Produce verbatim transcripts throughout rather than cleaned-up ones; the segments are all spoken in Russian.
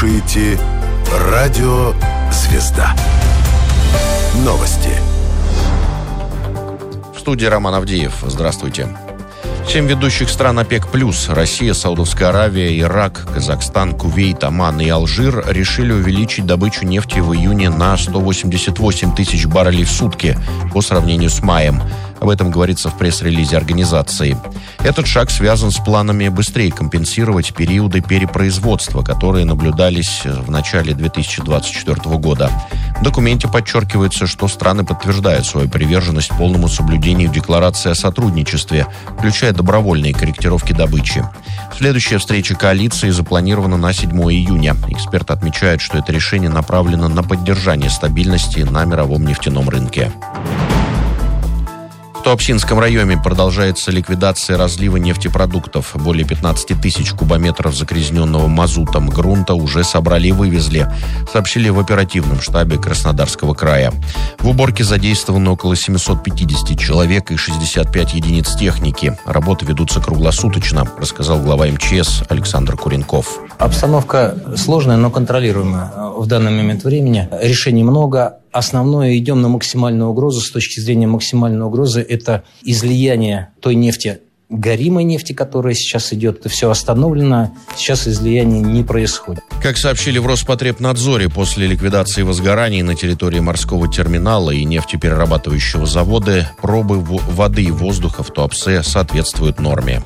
слушаете «Радио Звезда». Новости. В студии Роман Авдеев. Здравствуйте. Семь ведущих стран ОПЕК+, Россия, Саудовская Аравия, Ирак, Казахстан, Кувейт, Оман и Алжир решили увеличить добычу нефти в июне на сто восемьдесят восемь тысяч баррелей в сутки по сравнению с маем. Об этом говорится в пресс-релизе организации. Этот шаг связан с планами быстрее компенсировать периоды перепроизводства, которые наблюдались в начале две тысячи двадцать четвёртого года. В документе подчеркивается, что страны подтверждают свою приверженность полному соблюдению декларации о сотрудничестве, включая добровольные корректировки добычи. Следующая встреча коалиции запланирована на седьмое июня. Эксперты отмечают, что это решение направлено на поддержание стабильности на мировом нефтяном рынке. В Туапсинском районе продолжается ликвидация разлива нефтепродуктов. Более пятнадцать тысяч кубометров загрязненного мазутом грунта уже собрали и вывезли, сообщили в оперативном штабе Краснодарского края. В уборке задействовано около семьсот пятьдесят человек и шестьдесят пять единиц техники. Работы ведутся круглосуточно, рассказал глава эм че эс Александр Куренков. Обстановка сложная, но контролируемая в данный момент времени. Решений много. Основное, идем на максимальную угрозу. С точки зрения максимальной угрозы, это излияние той нефти, горимой нефти, которая сейчас идет. Это все остановлено. Сейчас излияние не происходит. Как сообщили в Роспотребнадзоре, после ликвидации возгораний на территории морского терминала и нефтеперерабатывающего завода пробы воды и воздуха в Туапсе соответствуют норме.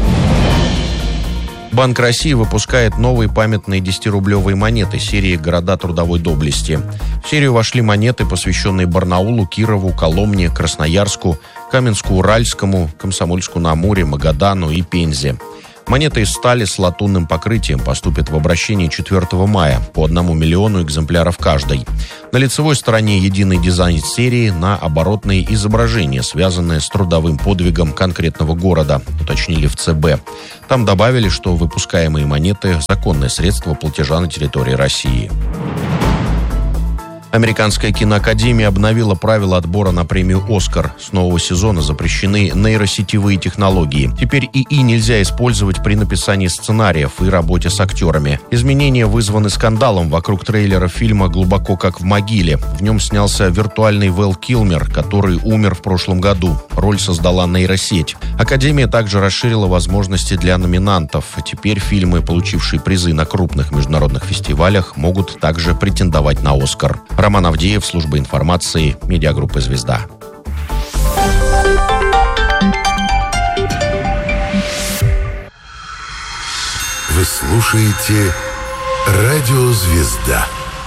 Банк России выпускает новые памятные десятирублевые монеты серии «Города трудовой доблести». В серию вошли монеты, посвященные Барнаулу, Кирову, Коломне, Красноярску, Каменску-Уральскому, Комсомольску-на-Амуре, Магадану и Пензе. Монеты из стали с латунным покрытием поступят в обращение четвёртого мая, по одному миллиону экземпляров каждой. На лицевой стороне единый дизайн серии, на оборотные изображения, связанные с трудовым подвигом конкретного города, уточнили в цэ бэ. Там добавили, что выпускаемые монеты – законное средство платежа на территории России. Американская киноакадемия обновила правила отбора на премию «Оскар». С нового сезона запрещены нейросетевые технологии. Теперь ИИ нельзя использовать при написании сценариев и работе с актерами. Изменения вызваны скандалом вокруг трейлера фильма «Глубоко как в могиле». В нем снялся виртуальный Вэл Килмер, который умер в прошлом году. Роль создала нейросеть. Академия также расширила возможности для номинантов. Теперь фильмы, получившие призы на крупных международных фестивалях, могут также претендовать на «Оскар». Роман Авдеев, служба информации, медиагруппы «Звезда». Вы слушаете «Радио Звезда».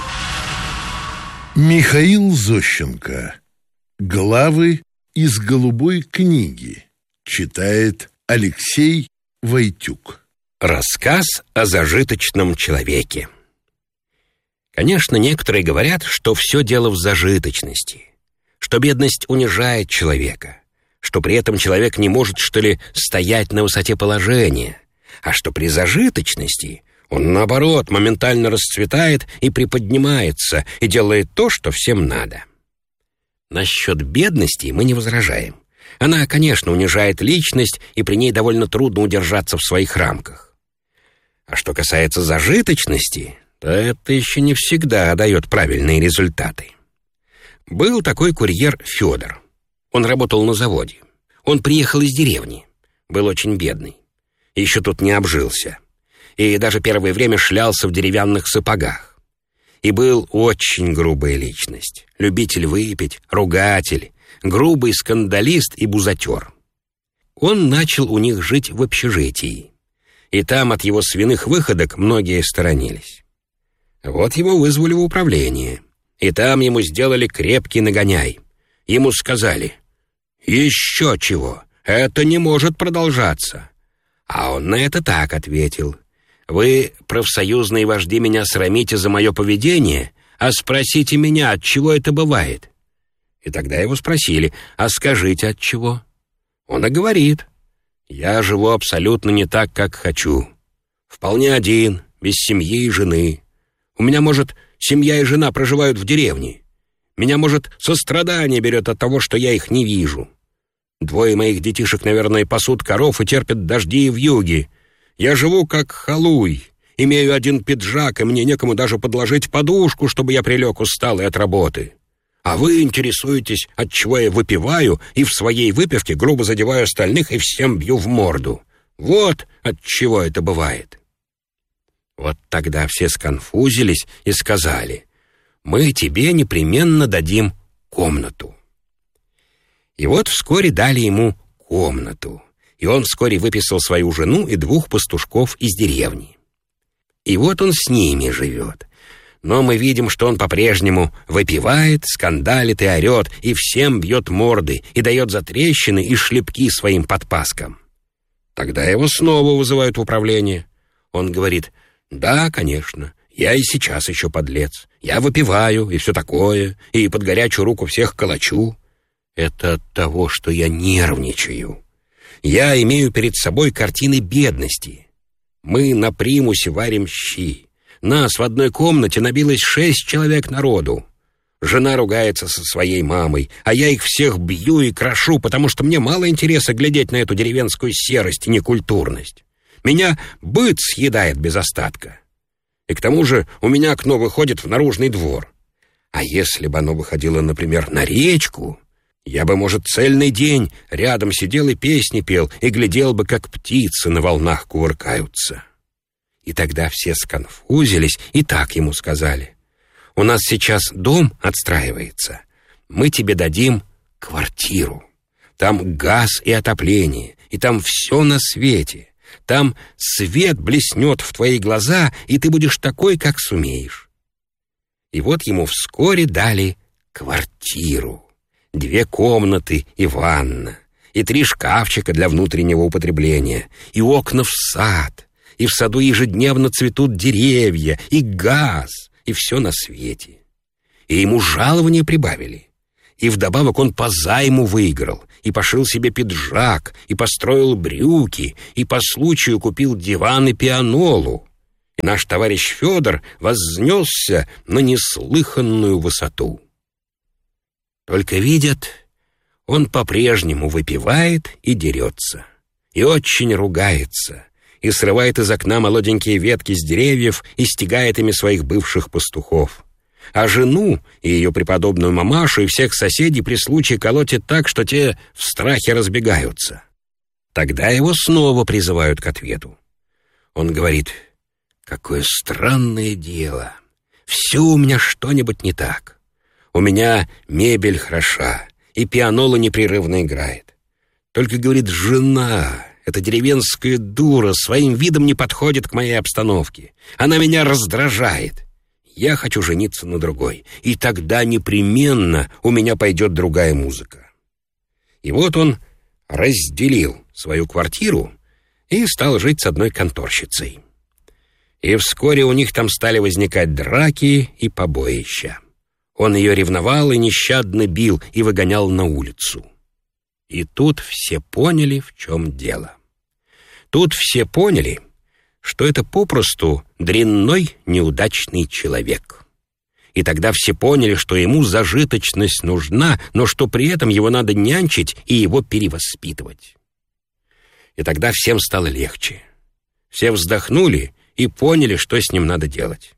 Михаил Зощенко. Главы из «Голубой книги». Читает Алексей Войтюк. Рассказ о зажиточном человеке. Конечно, некоторые говорят, что все дело в зажиточности, что бедность унижает человека, что при этом человек не может, что ли, стоять на высоте положения, а что при зажиточности он, наоборот, моментально расцветает и приподнимается, и делает то, что всем надо. Насчет бедности мы не возражаем. Она, конечно, унижает личность, и при ней довольно трудно удержаться в своих рамках. А что касается зажиточности, то это еще не всегда дает правильные результаты. Был такой курьер Федор. Он работал на заводе. Он приехал из деревни. Был очень бедный. Еще тут не обжился. И даже первое время шлялся в деревянных сапогах. И был очень грубая личность. Любитель выпить, ругатель, грубый скандалист и бузатер. Он начал у них жить в общежитии. И там от его свиных выходок многие сторонились. Вот его вызвали в управление, и там ему сделали крепкий нагоняй. Ему сказали: «Еще чего, это не может продолжаться». А он на это так ответил: «Вы, профсоюзные вожди, меня срамите за мое поведение, а спросите меня, от чего это бывает». И тогда его спросили: «А скажите, от чего?» Он и говорит: «Я живу абсолютно не так, как хочу. Вполне один, без семьи и жены. У меня, может, семья и жена проживают в деревне. Меня, может, сострадание берет от того, что я их не вижу. Двое моих детишек, наверное, пасут коров и терпят дожди и вьюги. Я живу как халуй, Имею один пиджак, и мне некому даже подложить подушку, чтобы я прилег усталый от работы. А вы интересуетесь, отчего я выпиваю, и в своей выпивке грубо задеваю остальных и всем бью в морду. Вот отчего это бывает». Вот тогда все сконфузились и сказали: «Мы тебе непременно дадим комнату». И вот вскоре дали ему комнату, и он вскоре выписал свою жену и двух пастушков из деревни. И вот он с ними живет. Но мы видим, что он по-прежнему выпивает, скандалит и орет, и всем бьет морды, и дает затрещины и шлепки своим подпаскам. Тогда его снова вызывают в управление. Он говорит: «Да, конечно, я и сейчас еще подлец. Я выпиваю и все такое, и под горячую руку всех калачу. Это от того, что я нервничаю. Я имею перед собой картины бедности. Мы на примусе варим щи. Нас в одной комнате набилось шесть человек народу. Жена ругается со своей мамой, а я их всех бью и крошу, потому что мне мало интереса глядеть на эту деревенскую серость и некультурность. Меня быт съедает без остатка. И к тому же у меня окно выходит в наружный двор. А если бы оно выходило, например, на речку, я бы, может, цельный день рядом сидел и песни пел, и глядел бы, как птицы на волнах кувыркаются». И тогда все сконфузились и так ему сказали: «У нас сейчас дом отстраивается. Мы тебе дадим квартиру. Там газ и отопление, и там все на свете. Там свет блеснет в твои глаза, и ты будешь такой, как сумеешь». И вот ему вскоре дали квартиру. Две комнаты и ванна, и три шкафчика для внутреннего употребления, и окна в сад, и в саду ежедневно цветут деревья, и газ, и все на свете. И ему жалование прибавили. И вдобавок он по займу выиграл, и пошил себе пиджак, и построил брюки, и по случаю купил диван и пианолу. И наш товарищ Федор вознесся на неслыханную высоту. Только видят, он по-прежнему выпивает и дерется, и очень ругается, и срывает из окна молоденькие ветки с деревьев и стегает ими своих бывших пастухов. А жену и ее преподобную мамашу и всех соседей при случае колотит так, что те в страхе разбегаются. Тогда его снова призывают к ответу. Он говорит: «Какое странное дело. Все у меня что-нибудь не так. У меня мебель хороша, и пианола непрерывно играет. Только, говорит, жена, эта деревенская дура, своим видом не подходит к моей обстановке. Она меня раздражает. Я хочу жениться на другой, и тогда непременно у меня пойдет другая музыка». И вот он разделил свою квартиру и стал жить с одной конторщицей. И вскоре у них там стали возникать драки и побоища. Он ее ревновал и нещадно бил и выгонял на улицу. И тут все поняли, в чем дело. Тут все поняли, что это попросту дрянной неудачный человек. И тогда все поняли, что ему зажиточность нужна, но что при этом его надо нянчить и его перевоспитывать. И тогда всем стало легче. Все вздохнули и поняли, что с ним надо делать.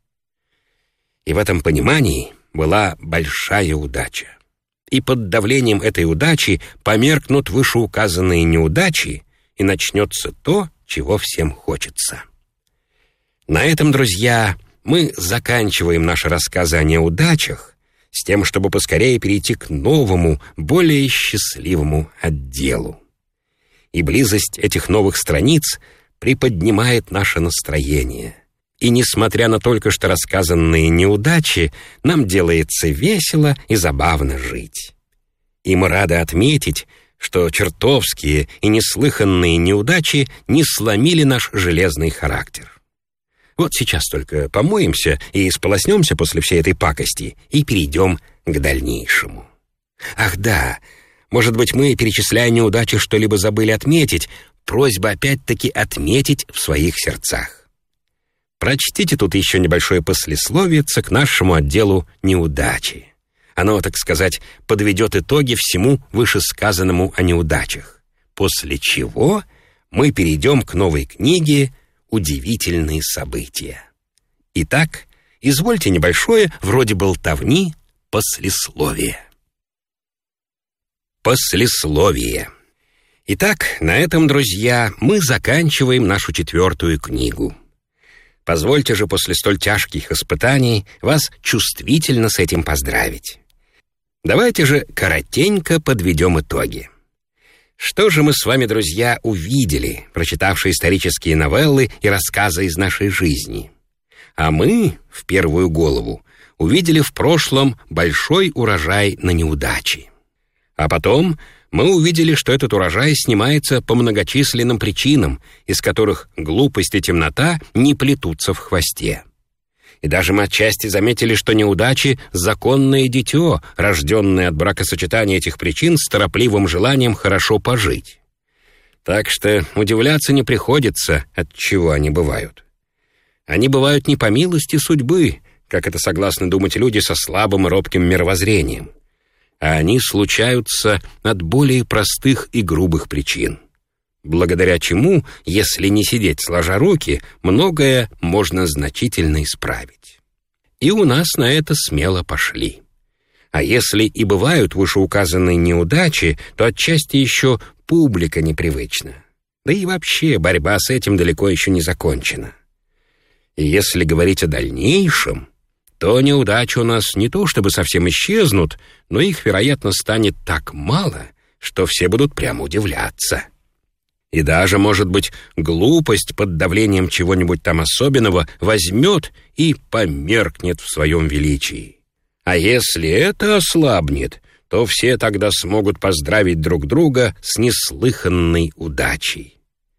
И в этом понимании была большая удача. И под давлением этой удачи померкнут вышеуказанные неудачи, и начнется то, чего всем хочется. На этом, друзья, мы заканчиваем наши рассказы о неудачах с тем, чтобы поскорее перейти к новому, более счастливому отделу. И близость этих новых страниц приподнимает наше настроение. И несмотря на только что рассказанные неудачи, нам делается весело и забавно жить. И мы рады отметить, что чертовские и неслыханные неудачи не сломили наш железный характер. Вот сейчас только помоемся и сполоснемся после всей этой пакости и перейдем к дальнейшему. Ах да, может быть, мы, перечисляя неудачи, что-либо забыли отметить, просьба опять-таки отметить в своих сердцах. Прочтите тут еще небольшое послесловице к нашему отделу неудачи. Оно, так сказать, подведет итоги всему вышесказанному о неудачах. После чего мы перейдем к новой книге удивительные события. Итак, извольте небольшое, вроде болтовни, послесловие. Послесловие. Итак, на этом, друзья, мы заканчиваем нашу четвертую книгу. Позвольте же после столь тяжких испытаний вас чувствительно с этим поздравить. Давайте же коротенько подведем итоги. Что же мы с вами, друзья, увидели, прочитавшие исторические новеллы и рассказы из нашей жизни? А мы, в первую голову, увидели в прошлом большой урожай на неудачи. А потом мы увидели, что этот урожай снимается по многочисленным причинам, из которых глупость и темнота не плетутся в хвосте. И даже мы отчасти заметили, что неудачи — законное дитё, рожденное от бракосочетания этих причин с торопливым желанием хорошо пожить. Так что удивляться не приходится, от чего они бывают. Они бывают не по милости судьбы, как это согласны думать люди со слабым и робким мировоззрением, а они случаются от более простых и грубых причин, благодаря чему, если не сидеть сложа руки, многое можно значительно исправить. И у нас на это смело пошли. А если и бывают вышеуказанные неудачи, то отчасти еще публика непривычна. Да и вообще борьба с этим далеко еще не закончена. И если говорить о дальнейшем, то неудачи у нас не то чтобы совсем исчезнут, но их, вероятно, станет так мало, что все будут прямо удивляться. И даже, может быть, глупость под давлением чего-нибудь там особенного возьмет и померкнет в своем величии. А если это ослабнет, то все тогда смогут поздравить друг друга с неслыханной удачей.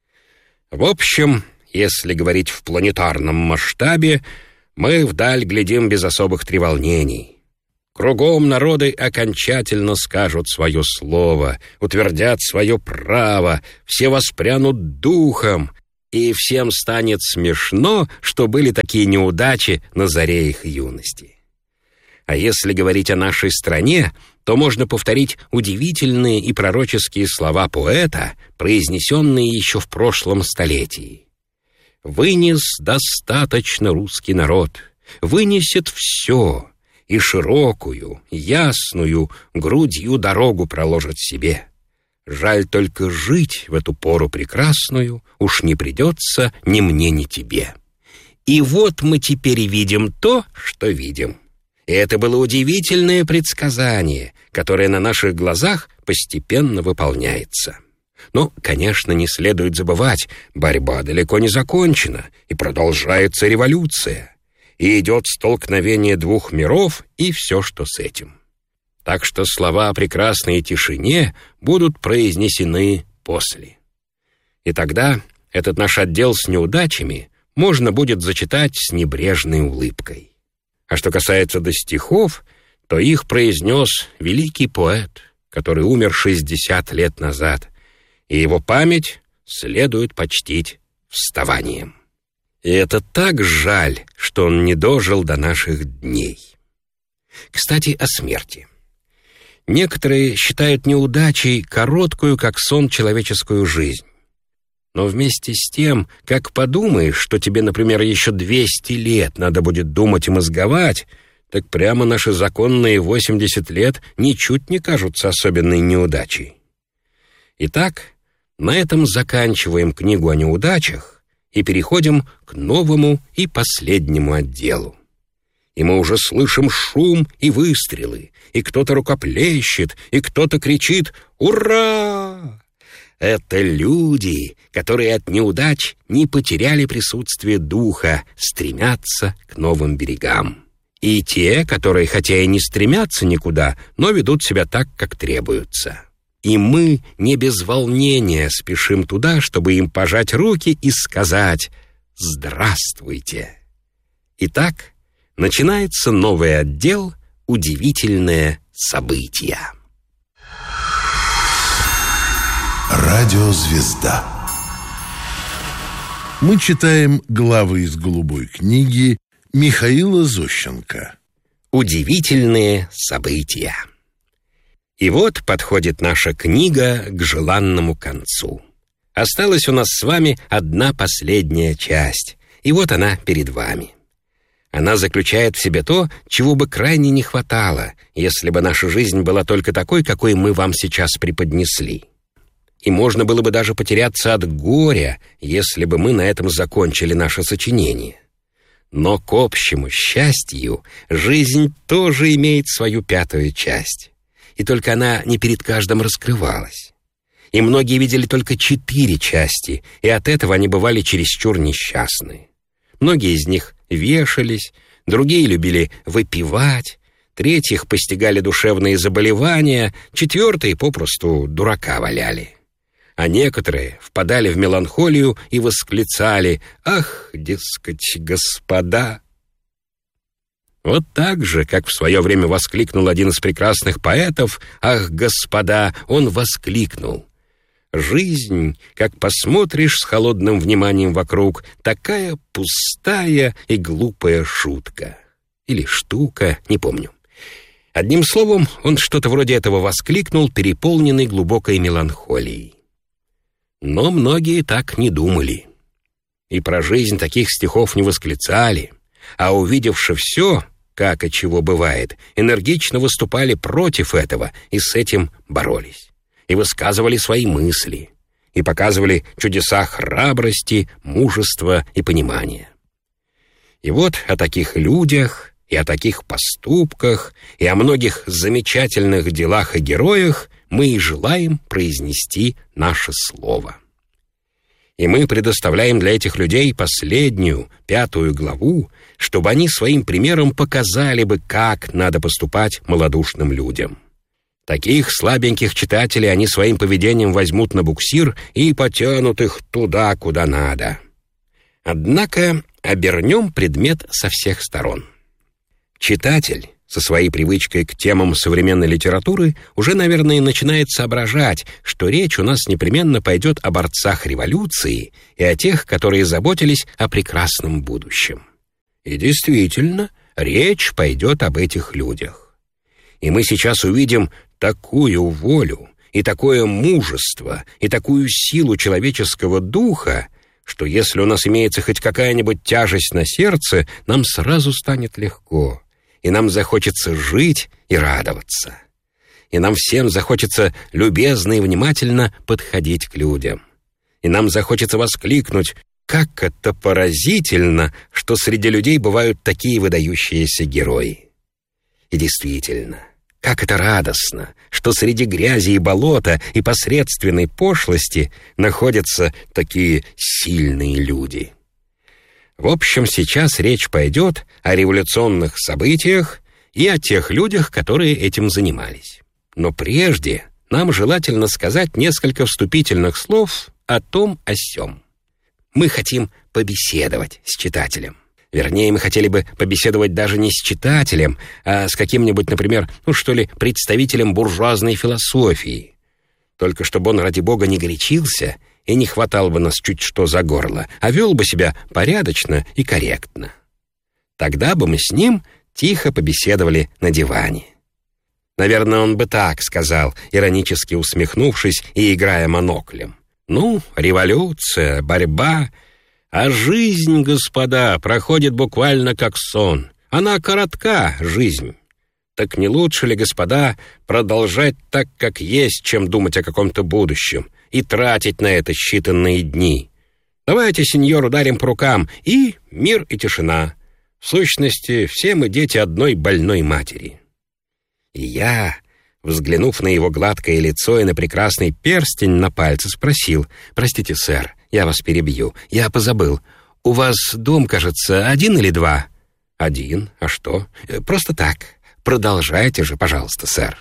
В общем, если говорить в планетарном масштабе, мы вдаль глядим без особых треволнений. Кругом народы окончательно скажут свое слово, утвердят свое право, все воспрянут духом, и всем станет смешно, что были такие неудачи на заре их юности. А если говорить о нашей стране, то можно повторить удивительные и пророческие слова поэта, произнесенные еще в прошлом столетии. «Вынес достаточно русский народ, вынесет все, и широкую, ясную грудью дорогу проложит себе. Жаль только жить в эту пору прекрасную уж не придется ни мне, ни тебе. И вот мы теперь видим то, что видим». И это было удивительное предсказание, которое на наших глазах постепенно выполняется. Но, конечно, не следует забывать, борьба далеко не закончена, и продолжается революция. И идет столкновение двух миров и все, что с этим. Так что слова о прекрасной тишине будут произнесены после. И тогда этот наш отдел с неудачами можно будет зачитать с небрежной улыбкой. А что касается до стихов, то их произнес великий поэт, который умер шестьдесят лет назад, и его память следует почтить вставанием. И это так жаль, что он не дожил до наших дней. Кстати, о смерти. Некоторые считают неудачей короткую, как сон, человеческую жизнь. Но вместе с тем, как подумаешь, что тебе, например, еще двести лет надо будет думать и мозговать, так прямо наши законные восемьдесят лет ничуть не кажутся особенной неудачей. Итак, на этом заканчиваем книгу о неудачах и переходим к новому и последнему отделу. И мы уже слышим шум и выстрелы, и кто-то рукоплещет, и кто-то кричит «Ура!». Это люди, которые от неудач не потеряли присутствие духа, стремятся к новым берегам. И те, которые хотя и не стремятся никуда, но ведут себя так, как требуется. И мы не без волнения спешим туда, чтобы им пожать руки и сказать «Здравствуйте». Итак, начинается новый отдел «Удивительные события». Радиозвезда. Мы читаем главы из «Голубой книги» Михаила Зощенко. «Удивительные события». И вот подходит наша книга к желанному концу. Осталась у нас с вами одна последняя часть, и вот она перед вами. Она заключает в себе то, чего бы крайне не хватало, если бы наша жизнь была только такой, какой мы вам сейчас преподнесли. И можно было бы даже потеряться от горя, если бы мы на этом закончили наше сочинение. Но к общему счастью жизнь тоже имеет свою пятую часть, и только она не перед каждым раскрывалась. И многие видели только четыре части, и от этого они бывали чересчур несчастны. Многие из них вешались, другие любили выпивать, третьих постигали душевные заболевания, четвертые попросту дурака валяли. А некоторые впадали в меланхолию и восклицали: «Ах, дескать, господа!» Вот так же, как в свое время воскликнул один из прекрасных поэтов: «Ах, господа!» он воскликнул: «Жизнь, как посмотришь с холодным вниманием вокруг, такая пустая и глупая шутка». Или штука, не помню. Одним словом, он что-то вроде этого воскликнул, переполненный глубокой меланхолией. Но многие так не думали. И про жизнь таких стихов не восклицали, а, увидевши все, как и чего бывает, энергично выступали против этого и с этим боролись. И высказывали свои мысли, и показывали чудеса храбрости, мужества и понимания. И вот о таких людях, и о таких поступках, и о многих замечательных делах и героях мы и желаем произнести наше слово. И мы предоставляем для этих людей последнюю, пятую главу, чтобы они своим примером показали бы, как надо поступать малодушным людям. Таких слабеньких читателей они своим поведением возьмут на буксир и потянут их туда, куда надо. Однако обернем предмет со всех сторон. Читатель со своей привычкой к темам современной литературы уже, наверное, начинает соображать, что речь у нас непременно пойдет о борцах революции и о тех, которые заботились о прекрасном будущем. И действительно, речь пойдет об этих людях. И мы сейчас увидим такую волю, и такое мужество, и такую силу человеческого духа, что если у нас имеется хоть какая-нибудь тяжесть на сердце, нам сразу станет легко, и нам захочется жить и радоваться. И нам всем захочется любезно и внимательно подходить к людям. И нам захочется воскликнуть: «Как это поразительно, что среди людей бывают такие выдающиеся герои!» И действительно, как это радостно, что среди грязи и болота и посредственной пошлости находятся такие сильные люди. В общем, сейчас речь пойдет о революционных событиях и о тех людях, которые этим занимались. Но прежде нам желательно сказать несколько вступительных слов о том о сём. Мы хотим побеседовать с читателем. Вернее, мы хотели бы побеседовать даже не с читателем, а с каким-нибудь, например, ну что ли, представителем буржуазной философии. Только чтобы он, ради бога, не горячился и не хватал бы нас чуть что за горло, а вел бы себя порядочно и корректно. Тогда бы мы с ним тихо побеседовали на диване. Наверное, он бы так сказал, иронически усмехнувшись и играя моноклем: «Ну, революция, борьба... А жизнь, господа, проходит буквально как сон. Она коротка, жизнь. Так не лучше ли, господа, продолжать так, как есть, чем думать о каком-то будущем и тратить на это считанные дни? Давайте, сеньор, ударим по рукам, и мир и тишина. В сущности, все мы дети одной больной матери». И я, взглянув на его гладкое лицо и на прекрасный перстень на пальце, спросил: «Простите, сэр, я вас перебью. Я позабыл. У вас дом, кажется, один или два?» «Один. А что? Просто так. Продолжайте же, пожалуйста, сэр».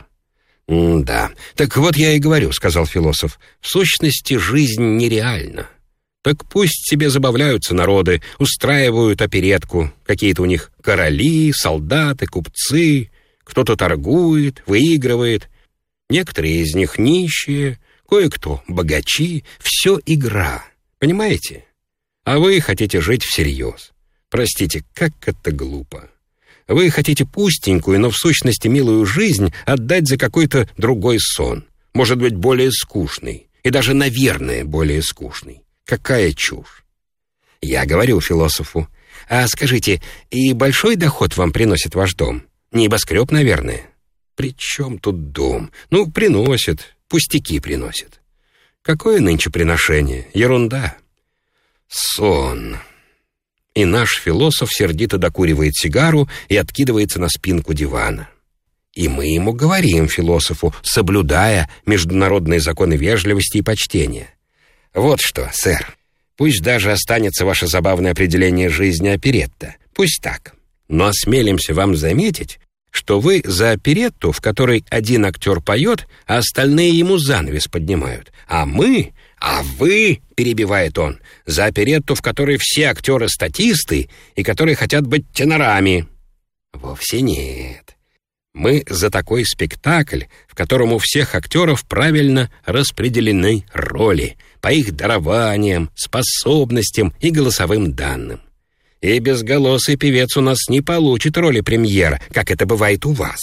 «Да. Так вот я и говорю», — сказал философ. «В сущности, жизнь нереальна. Так пусть себе забавляются народы, устраивают оперетку. Какие-то у них короли, солдаты, купцы. Кто-то торгует, выигрывает. Некоторые из них нищие, кое-кто богачи. Все игра. Понимаете? А вы хотите жить всерьез. Простите, как это глупо. Вы хотите пустенькую, но в сущности милую жизнь отдать за какой-то другой сон, может быть, более скучный, и даже, наверное, более скучный. Какая чушь! Я говорю философу: а скажите, и большой доход вам приносит ваш дом? Небоскреб, наверное. При чем тут дом? Ну, приносит, пустяки приносит. Какое нынче приношение? Ерунда. Сон. И наш философ сердито докуривает сигару и откидывается на спинку дивана. И мы ему говорим, философу, соблюдая международные законы вежливости и почтения: вот что, сэр, пусть даже останется ваше забавное определение жизни оперетта, пусть так, но осмелимся вам заметить, что вы за оперетту, в которой один актер поет, а остальные ему занавес поднимают, а мы, а вы, перебивает он, за оперетту, в которой все актеры статисты и которые хотят быть тенорами. Вовсе нет. Мы за такой спектакль, в котором у всех актеров правильно распределены роли по их дарованиям, способностям и голосовым данным. И безголосый певец у нас не получит роли премьера, как это бывает у вас.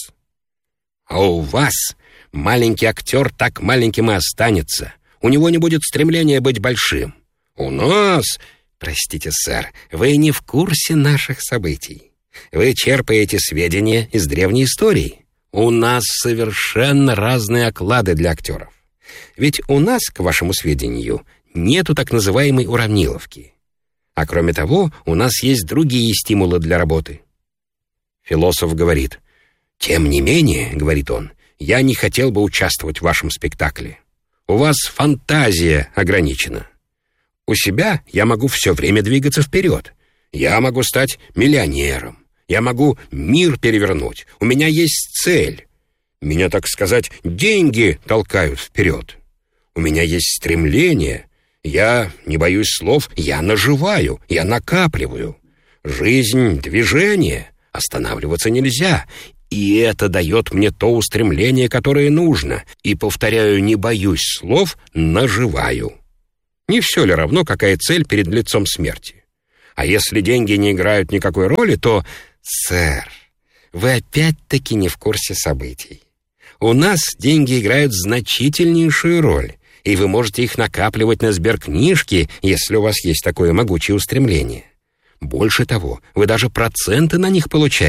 А у вас маленький актер так маленьким и останется. У него не будет стремления быть большим. У нас... Простите, сэр, вы не в курсе наших событий. Вы черпаете сведения из древней истории. У нас совершенно разные оклады для актеров. Ведь у нас, к вашему сведению, нету так называемой уравниловки. А кроме того, у нас есть другие стимулы для работы. Философ говорит: «Тем не менее, — говорит он, — я не хотел бы участвовать в вашем спектакле. У вас фантазия ограничена. У себя я могу все время двигаться вперед. Я могу стать миллионером. Я могу мир перевернуть. У меня есть цель. Меня, так сказать, деньги толкают вперед. У меня есть стремление. Я, не боюсь слов, я наживаю, я накапливаю. Жизнь — движение, останавливаться нельзя. И это дает мне то устремление, которое нужно. И, повторяю, не боюсь слов, наживаю. Не все ли равно, какая цель перед лицом смерти? А если деньги не играют никакой роли, то... Сэр, вы опять-таки не в курсе событий. У нас деньги играют значительнейшую роль, и вы можете их накапливать на сберкнижке, если у вас есть такое могучее устремление. Больше того, вы даже проценты на них получаете.